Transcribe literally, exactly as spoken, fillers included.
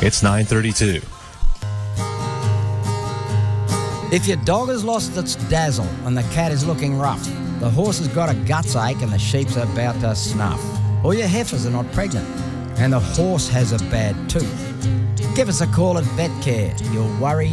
It's nine thirty-two. If your dog has lost its dazzle and the cat is looking rough, the horse has got a guts ache and the sheep's about to snuff, or your heifers are not pregnant and the horse has a bad tooth, give us a call at VetCare. You'll worry,